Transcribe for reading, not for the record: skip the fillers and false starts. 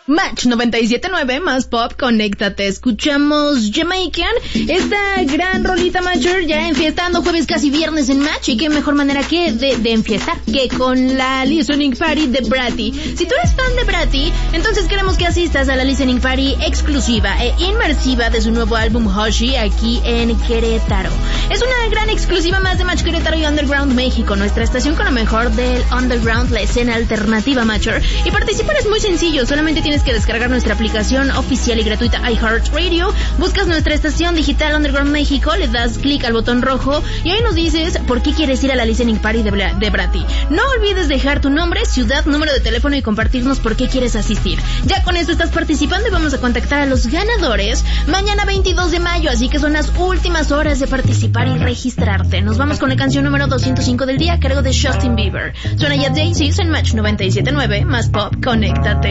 Match 97.9 más pop, conéctate. Escuchamos Jamaican, esta gran rolita Matcher, ya enfiestando jueves casi viernes en Match, y qué mejor manera que de enfiestar que con la Listening Party de Bratty. Si tú eres fan de Bratty, entonces queremos que asistas a la Listening Party exclusiva e inmersiva de su nuevo álbum Hoshi aquí en Querétaro. Es una gran exclusiva más de Match Querétaro y Underground México, nuestra estación con lo mejor del Underground, la escena alternativa Matcher. Y participar es muy sencillo, solamente tienes que descargar nuestra aplicación oficial y gratuita iHeartRadio, buscas nuestra estación digital Underground México, le das clic al botón rojo y ahí nos dices por qué quieres ir a la Listening Party de Bratty. No olvides dejar tu nombre, ciudad, número de teléfono y compartirnos por qué quieres asistir. Ya con esto estás participando y vamos a contactar a los ganadores mañana 22 de mayo, así que son las últimas horas de participar y registrarte. Nos vamos con la canción número 205 del día a cargo de Justin Bieber. Suena ya Daisies en Match 97.9 más pop, conéctate.